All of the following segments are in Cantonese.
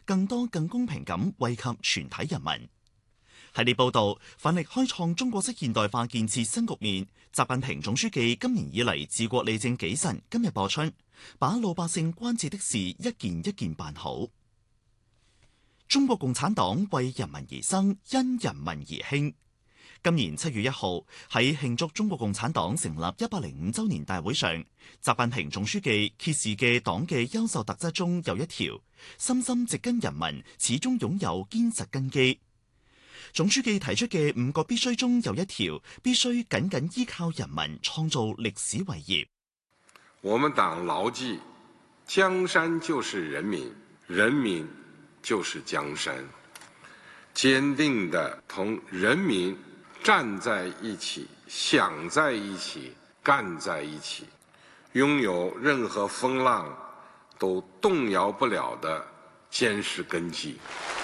更多更公平咁惠及全體人民。系列報道，奮力開創中國式現代化建設新局面。習近平總書記今年以嚟治國理政紀慎，今日播出，把老百姓關切的事一件一件辦好。中國共產黨為人民而生，因人民而興。今年7月1號喺慶祝中國共產黨成立105週年大會上，習近平總書記揭示嘅黨嘅優秀特質中有一條：深深植根人民，始終擁有堅實根基。總書記提出嘅5個必須中有一條：必須緊緊依靠人民，創造歷史偉業。 我們黨牢記，江山就是人民，人民就是江山，堅定地同人民站在一起，想在一起，幹在一起，擁有任何風浪都動搖不了的堅實根基。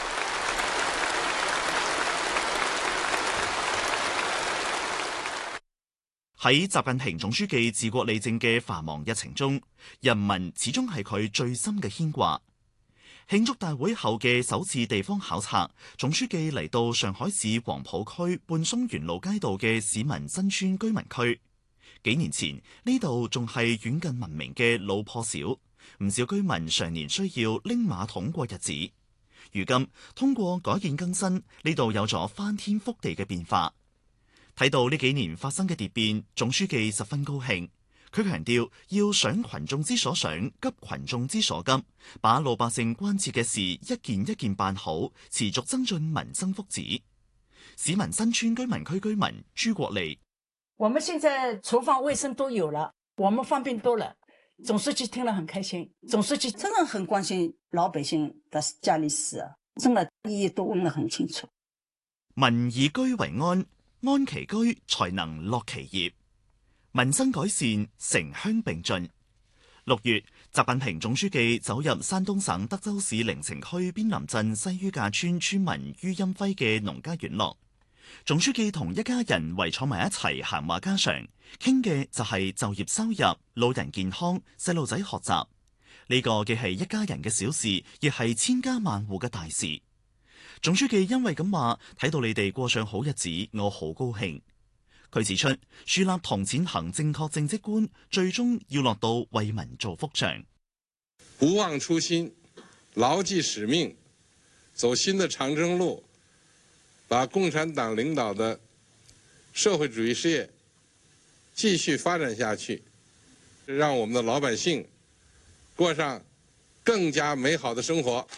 喺習近平總書記治國理政嘅繁忙日程中，人民始終係佢最深嘅牽掛。慶祝大會後嘅首次地方考察，總書記嚟到上海市黃埔區半松園路街道嘅市民新村居民區。幾年前呢度仲係遠近聞名嘅老破小，唔少居民常年需要拎馬桶過日子。如今通過改建更新，呢度有咗翻天覆地嘅變化。睇到呢幾年發生嘅蝶變，總書記十分高興。佢強調要想群眾之所想，急群眾之所急，把老百姓關切嘅事一件一件辦好，持續增進民生福祉。市民新村居民區居民朱國利： 我們現在廚房衛生都有了，我們方便多了。總書記聽了很開心，總書記真的很關心老百姓的家裏事，真的意義都問得很清楚。 民以居為安，安其居才能樂其業，民生改善城鄉並進。6月，習近平總書記走入山東省德州市靈城區邊林鎮西于架村村民于欽輝嘅農家院落，總書記同一家人圍坐埋一齊閒話家常，傾嘅就係就業收入、老人健康、細路仔學習。呢個既係一家人嘅小事，亦係千家萬戶嘅大事。總書記因為咁話，睇到你哋過上好日子，我好高興。佢指出，樹立同踐行正確政績觀，最終要落到為民造福上。 不忘初心，牢記使命，走新的長征路，把共產黨領導的社會主義事業繼續發展下去，讓我們的老百姓過上更加美好的生活。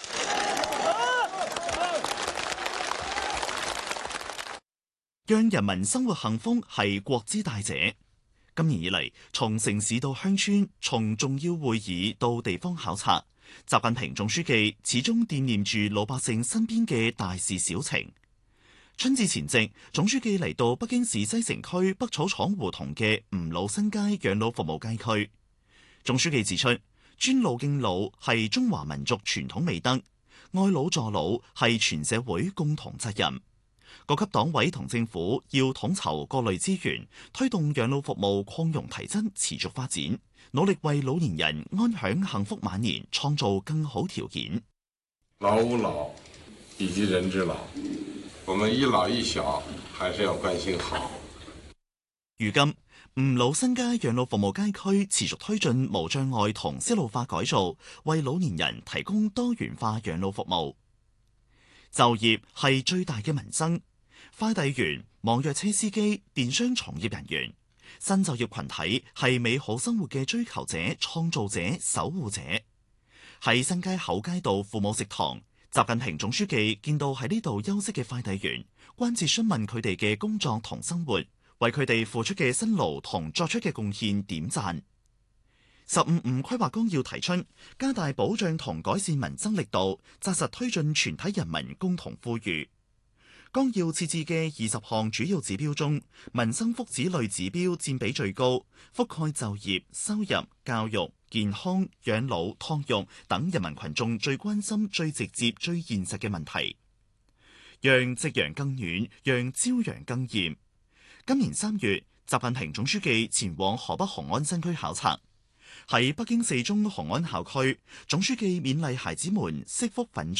讓人民生活幸福係國之大者。今年以嚟，從城市到鄉村，從重要會議到地方考察，習近平總書記始終惦念住老百姓身邊嘅大事小情。春節前夕，總書記嚟到北京市西城區北草廠胡同嘅吳老新街養老服務街區。總書記指出，尊老敬老係中華民族傳統美德，愛老助老係全社會共同責任。各級黨委同政府要統籌各類資源，推動養老服務擴容提質、持續發展，努力為老年人安享幸福晚年創造更好條件。 老吾老以及人之老，我們一老一小還是要關心好。 如今，吳老新街養老服務街區持續推進無障礙同絲路化改造，為老年人提供多元化養老服務。就業係最大嘅民生，快遞員、網約車司機、電商從業人員，新就業群體係美好生活嘅追求者、創造者、守護者。喺新街口街道父母食堂，習近平總書記見到喺呢度休息嘅快遞員，關切詢問佢哋嘅工作同生活，為佢哋付出嘅辛勞同作出嘅貢獻點讚。15規劃綱要提出，加大保障同改善民生力度，紮實推進全體人民共同富裕。綱要設置嘅20項主要指標中，民生福祉類指標佔比最高，覆蓋就業、收入、教育、健康、養老、託育等人民群眾最關心、最直接、最現實嘅問題。讓夕陽更暖，讓朝陽更艷。今年3月，習近平總書記前往河北雄安新區考察。喺北京4中雄安校區，總書記勉勵孩子們惜福奮進。